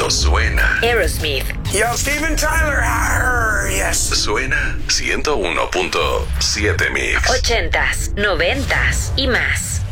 cuando suena. Aerosmith. Yo, Steven Tyler. Yes. Suena 101.7 Mix. 80s, 90s y más.